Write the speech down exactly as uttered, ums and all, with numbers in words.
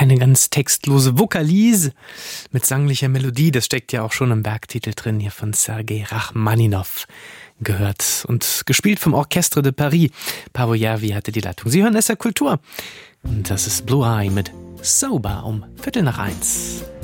Eine ganz textlose Vokalise mit sanglicher Melodie, das steckt ja auch schon im Werktitel drin, hier von Sergei Rachmaninow gehört und gespielt vom Orchestre de Paris. Paavo Järvi hatte die Leitung. Sie hören S R Kultur und das ist Blue Eye mit Sober um Viertel nach eins.